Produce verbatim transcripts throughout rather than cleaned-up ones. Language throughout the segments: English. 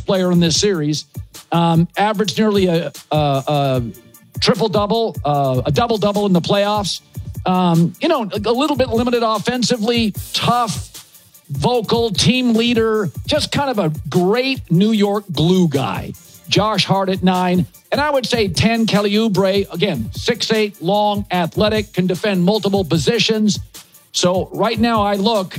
best player in this series. Um, averaged nearly a, a, a triple-double, uh, a double-double in the playoffs. Um, you know, a little bit limited offensively, tough, vocal, team leader, just kind of a great New York glue guy. Josh Hart at nine. And I would say ten, Kelly Oubre, again, six eight, long, athletic, can defend multiple positions. So right now I look,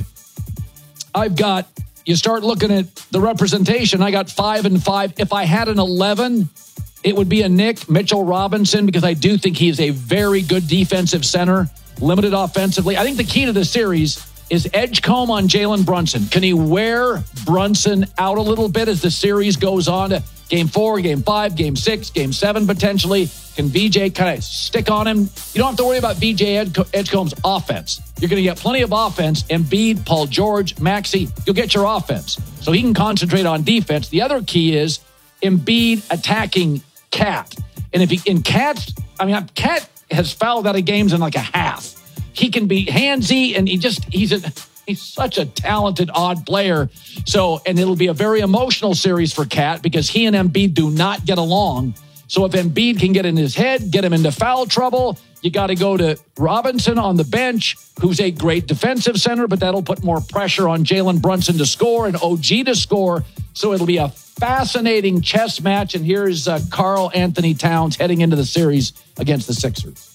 I've got, you start looking at the representation, I got five and five. If I had an eleven, it would be a Nick Mitchell Robinson, because I do think he is a very good defensive center, limited offensively. I think the key to the series is Edgecombe on Jalen Brunson. Can he wear Brunson out a little bit as the series goes on to game four, game five, game six, game seven potentially? Can V J kind of stick on him? You don't have to worry about V J Edgecombe's offense. You're going to get plenty of offense. Embiid, Paul George, Maxey, you'll get your offense. So he can concentrate on defense. The other key is Embiid attacking Cat. And if he, in Cat, I mean, Cat has fouled out of games in like a half. He can be handsy, and he just, he's a, he's such a talented, odd player. So, and it'll be a very emotional series for Cat because he and Embiid do not get along. So if Embiid can get in his head, get him into foul trouble, you got to go to Robinson on the bench, who's a great defensive center, but that'll put more pressure on Jalen Brunson to score and O G to score. So it'll be a fascinating chess match. And here's uh, Karl Anthony Towns heading into the series against the Sixers.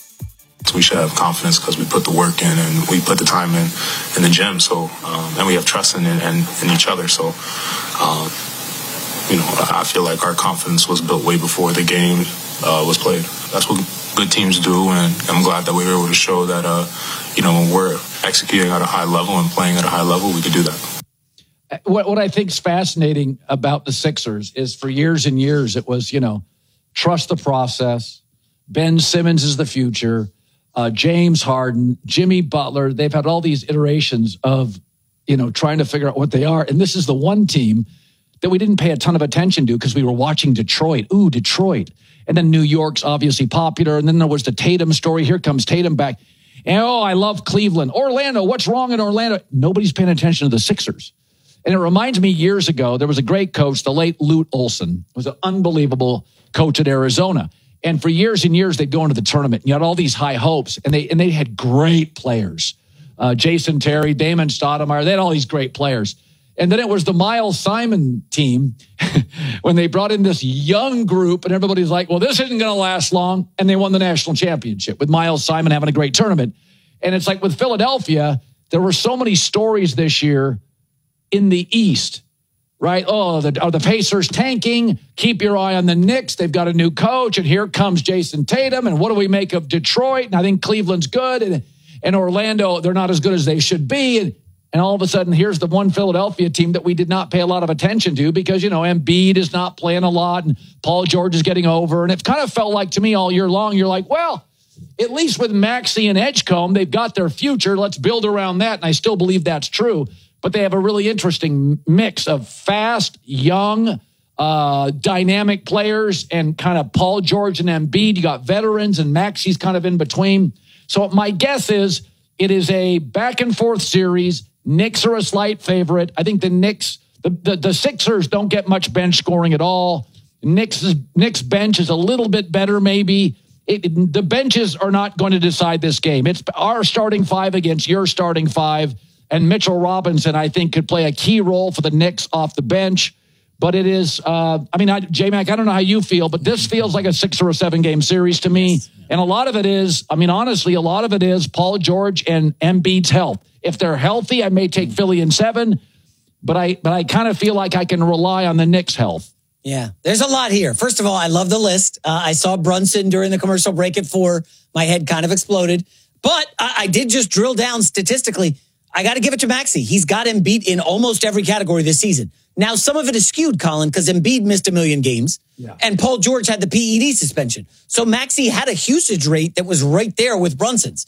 We should have confidence because we put the work in and we put the time in in the gym. So, um, and we have trust in in, in each other. So, um, you know, I feel like our confidence was built way before the game uh, was played. That's what good teams do, and I'm glad that we were able to show that, uh, you know, when we're executing at a high level and playing at a high level, we could do that. What, what I think is fascinating about the Sixers is for years and years, it was, you know, trust the process. Ben Simmons is the future. Uh, James Harden, Jimmy Butler, they've had all these iterations of, you know, trying to figure out what they are. And this is the one team that we didn't pay a ton of attention to because we were watching Detroit. Ooh, Detroit. And then New York's obviously popular. And then there was the Tatum story. Here comes Tatum back. And, oh, I love Cleveland. Orlando, what's wrong in Orlando? Nobody's paying attention to the Sixers. And it reminds me years ago, there was a great coach, the late Lute Olson, was an unbelievable coach at Arizona. And for years and years, they'd go into the tournament. You had all these high hopes, and they and they had great players. Uh, Jason Terry, Damon Stoudemire, they had all these great players. And then it was the Miles Simon team when they brought in this young group, and everybody's like, well, this isn't going to last long. And they won the national championship with Miles Simon having a great tournament. And it's like with Philadelphia, there were so many stories this year in the East. Right? Oh, the, are the Pacers tanking? Keep your eye on the Knicks. They've got a new coach, and here comes Jason Tatum. And what do we make of Detroit? And I think Cleveland's good. And, and Orlando, they're not as good as they should be. And, and all of a sudden, here's the one Philadelphia team that we did not pay a lot of attention to because, you know, Embiid is not playing a lot, and Paul George is getting over. And it kind of felt like to me all year long, you're like, well, at least with Maxey and Edgecombe, they've got their future. Let's build around that. And I still believe that's true. But they have a really interesting mix of fast, young, uh, dynamic players and kind of Paul George and Embiid. You got veterans, and Maxey's kind of in between. So my guess is it is a back-and-forth series. Knicks are a slight favorite. I think the Knicks, the, the, the Sixers don't get much bench scoring at all. Knicks, Knicks bench is a little bit better maybe. It, it, the benches are not going to decide this game. It's our starting five against your starting five. And Mitchell Robinson, I think, could play a key role for the Knicks off the bench. But it is, uh, I mean, I, J-Mac, I don't know how you feel, but this feels like a six or a seven game series to me. And a lot of it is, I mean, honestly, a lot of it is Paul George and Embiid's health. If they're healthy, I may take Philly in seven, but I, but I kind of feel like I can rely on the Knicks' health. Yeah, there's a lot here. First of all, I love the list. Uh, I saw Brunson during the commercial break at four. My head kind of exploded. But I, I did just drill down statistically. I got to give it to Maxey. He's got Embiid in almost every category this season. Now, some of it is skewed, Colin, because Embiid missed a million games, yeah. and Paul George had the P E D suspension. So Maxey had a usage rate that was right there with Brunson's.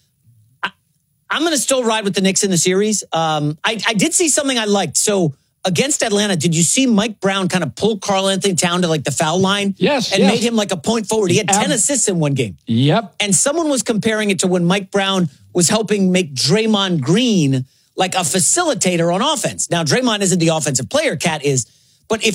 I, I'm going to still ride with the Knicks in the series. Um, I, I did see something I liked. So against Atlanta, did you see Mike Brown kind of pull Karl Anthony Towns to like the foul line? Yes, And yes. made him like a point forward. He had ten Ab- assists in one game. Yep. And someone was comparing it to when Mike Brown was helping make Draymond Green like a facilitator on offense. Now, Draymond isn't the offensive player, Cat is, but if